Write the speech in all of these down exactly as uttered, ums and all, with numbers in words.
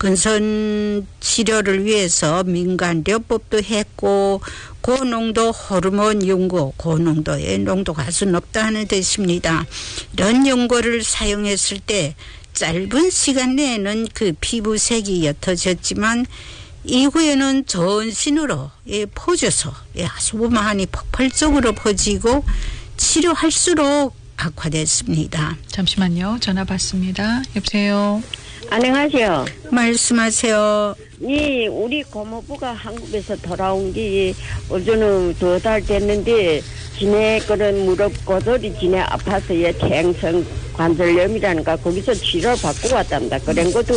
근선 치료를 위해서 민간요법도 했고 고농도 호르몬 연고, 고농도의 농도가 아주 높다는 뜻입니다. 이런 연고를 사용했을 때 짧은 시간 내에는 그 피부색이 옅어졌지만 이후에는 전신으로 예, 퍼져서 예, 아주 많이 폭발적으로 퍼지고 치료할수록 악화됐습니다. 잠시만요. 전화 받습니다. 여보세요. 안녕하세요. 말씀하세요. 이 우리 고모부가 한국에서 돌아온 게 어제는 두 달 됐는데 지네 그런 무릎 고돌이 지네 아파서 예 퇴행성 관절염이라는가 거기서 치료를 받고 왔답니다. 그런 것도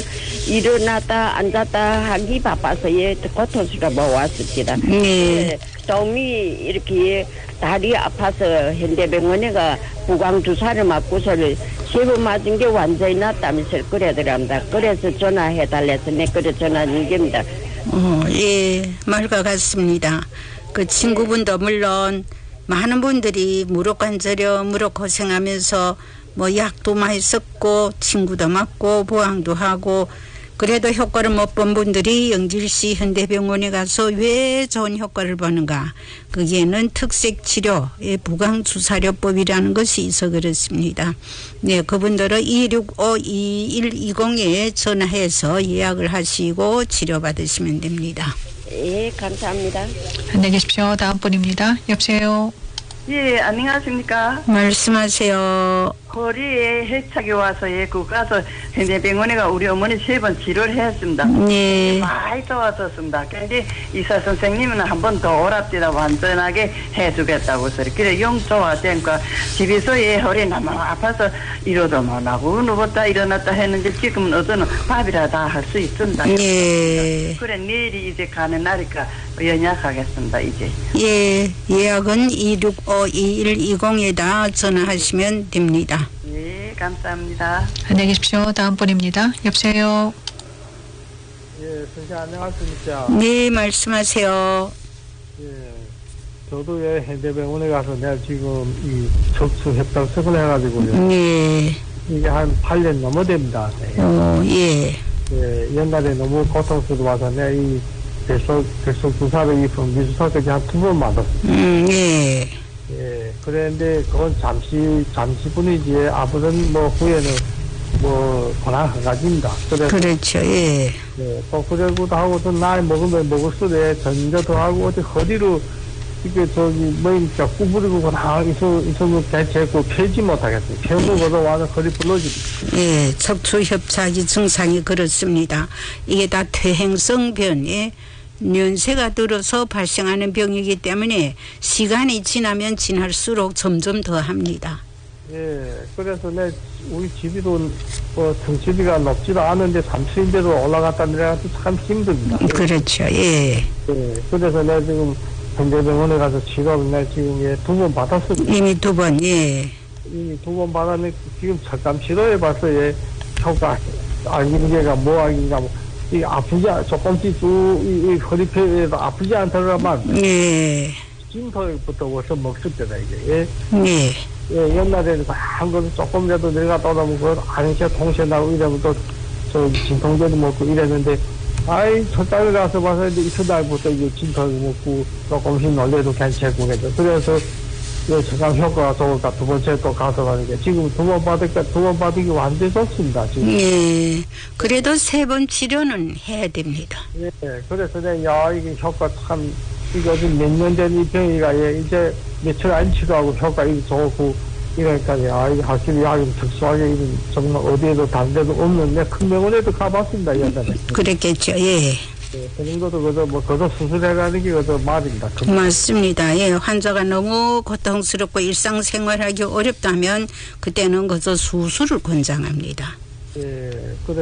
일어났다 앉았다 하기 바빠서 예 고통스러워 왔습니다. 네. 좀이 이렇게 다리 아파서 현대병원에 가 부광 주사를 맞고서를 세 번 맞은 게 완전히 낫다면서 그러더랍니다. 그래서 전화해달래서 내 그래 전화한 겁니다. 어, 예, 말과 같습니다. 그 친구분도 물론 많은 분들이 무릎 관절염, 무릎 고생하면서 뭐 약도 많이 썼고 친구도 맞고 보강도 하고 그래도 효과를 못 본 분들이 영질시 현대병원에 가서 왜 좋은 효과를 보는가. 거기에는 특색치료, 부강주사료법이라는 것이 있어 그렇습니다. 네, 그분들은 이육오 이일이공에 전화해서 예약을 하시고 치료받으시면 됩니다. 예, 감사합니다. 안녕히 계십시오. 다음 분입니다. 여보세요. 예, 안녕하십니까. 말씀하세요. 허리에 해착이 와서 예, 그 가서 현대병원에 가 우리 어머니 세 번 치료를 했습니다. 네. 많이 좋았었습니다. 근데 의사 선생님은 한 번 더 오랍디다 완전하게 해주겠다고 해서 그래 영 좋아지니까 집에서 예, 허리 너무 아파서 이러도 못하고 누웠다 일어났다 했는데 지금은 어제는 밥이라 다 할 수 있습니다. 네. 그래 내일이 이제 가는 날이니까 연약하겠습니다. 이제. 예, 예약은 이육오 이일이공에다 전화하시면 됩니다. 예, 감사합니다. 안녕히 계십시오. 다음 분입니다. 여보세요. 예, 선생님 안녕하십니까. 네, 말씀하세요. 예, 저도 예, 현대병원에 가서 내가 지금 이 척추 협착증을 해가지고요. 네. 이게 한 팔 년 넘어 됩니다. 네. 어, 예. 예, 옛날에 너무 고통스러워서 내가 이 뱃속, 뱃속 주사를 이 분비주사까지 한 두 번 맞았어요. 음, 예. 예, 그랬는데 그건 잠시, 잠시뿐이지 아무런 뭐 후에는 뭐 권한 한 가지입니다. 그래서 그렇죠, 예. 네, 또 그러고도 하고 또 나이 먹으면 먹을수록 전저도 하고 어디 허리로 이게 저기 뭐니까 구부리고 그나 있어 있으면 대체고 펴지 못하겠어요. 펴고도 와서 허리 부러지고. 예, 척추 협착이 증상이 그렇습니다. 이게 다 퇴행성 변에 연세가 들어서 발생하는 병이기 때문에 시간이 지나면 지날수록 점점 더 합니다. 예, 그래서 내 우리 집이도 뭐 등치비가 높지도 않은데 삼층인데도 올라갔다 내려가도 참 힘듭니다. 그렇죠, 예. 예, 그래서 내가 지금 현대병원에 가서 치료를 내가 지금 예, 두 번 받았습니다. 이미 두 번, 예. 이미 두 번 받았는데 지금 잠깐 치료해봐서 예, 효과 악인게가 뭐 악인가 뭐. 이 아프지 않, 조금씩 쭉, 이, 이 허리뼈에도 아프지 않더라만. 예. 찜토부터 벌써 먹을 때다, 이게. 예. 예. 예, 옛날에는 한 건 조금이라도 내가 떠나면 그걸 안시에 통시에 나고 이러면 또, 저, 진통제도 먹고 이랬는데, 아이, 첫 달에 가서 봐서 이제 이틀 달부터 이제 진통을 먹고 조금씩 놀래도 괜찮고 그랬죠. 그래서, 예, 잠깐 효과가 좋을까 두 번째 또 가서 가는 게 지금 두 번 받으니까 두 번 받은 게 완전히 좋습니다. 지금. 예. 그래도 세 번 치료는 해야 됩니다. 예, 그래서 내가 야 이게 효과 참 이거 지금 몇 년 된 이 병이가 예, 이제 며칠 안 치료하고 효과 이게 좋고 이러니까 야 이게 확실히 약이 특수하게 이건 정말 어디에도 다른 데도 없는데 큰 병원에도 가봤습니다 옛날에. 그랬겠죠. 예. 예, 그 정도도 그저 뭐 그저 수술해가는 게 그저 말입니다. 맞습니다. 예, 환자가 너무 고통스럽고 일상생활하기 어렵다면 그때는 그저 수술을 권장합니다. 예, 그래.